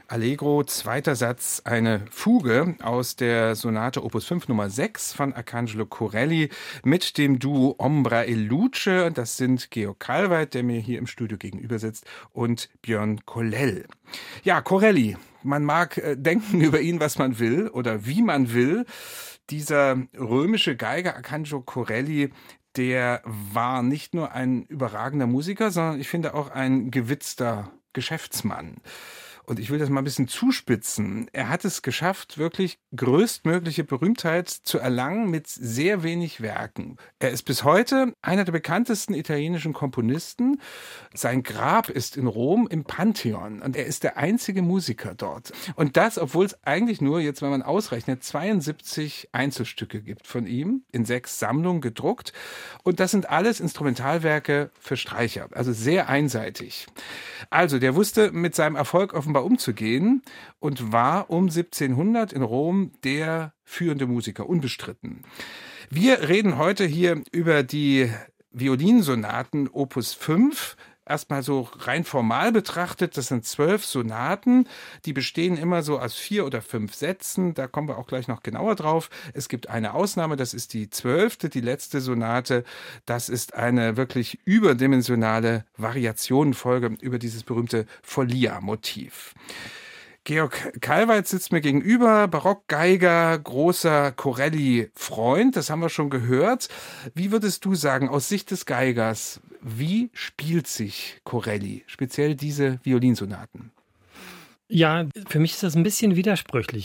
Allegro, zweiter Satz, eine Fuge aus der Sonate Opus 5 Nummer 6 von Arcangelo Corelli mit dem Duo Ombra e Luce. Das sind Georg Kalweit, der mir hier im Studio gegenüber sitzt, und Björn Kollell. Ja, Corelli, man mag denken über ihn, was man will oder wie man will. Dieser römische Geiger Arcangelo Corelli, der war nicht nur ein überragender Musiker, sondern ich finde auch ein gewitzter Geschäftsmann. Und ich will das mal ein bisschen zuspitzen. Er hat es geschafft, wirklich größtmögliche Berühmtheit zu erlangen mit sehr wenig Werken. Er ist bis heute einer der bekanntesten italienischen Komponisten. Sein Grab ist in Rom im Pantheon und er ist der einzige Musiker dort. Und das, obwohl es eigentlich nur, jetzt wenn man ausrechnet, 72 Einzelstücke gibt von ihm, in 6 Sammlungen gedruckt. Und das sind alles Instrumentalwerke für Streicher, also sehr einseitig. Also, der wusste mit seinem Erfolg offenbar umzugehen und war um 1700 in Rom der führende Musiker, unbestritten. Wir reden heute hier über die Violinsonaten Opus 5. Erstmal so rein formal betrachtet, das sind 12 Sonaten, die bestehen immer so aus 4 oder 5 Sätzen, da kommen wir auch gleich noch genauer drauf. Es gibt eine Ausnahme, das ist die 12., die letzte Sonate, das ist eine wirklich überdimensionale Variationenfolge über dieses berühmte Follia-Motiv. Georg Kalweit sitzt mir gegenüber, Barockgeiger, großer Corelli-Freund, das haben wir schon gehört. Wie würdest du sagen, aus Sicht des Geigers, wie spielt sich Corelli, speziell diese Violinsonaten? Ja, für mich ist das ein bisschen widersprüchlich.